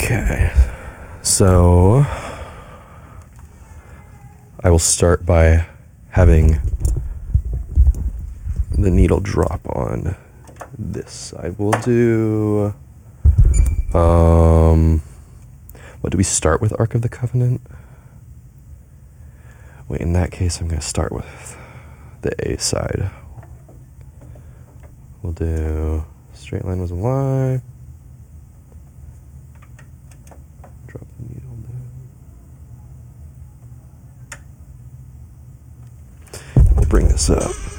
Okay, so I will start by having the needle drop on this side. We'll do, what do we start with Ark of the Covenant? Wait, in that case, I'm going to start with the A side. We'll do straight line was a Y. Drop the needle down. We'll bring this up.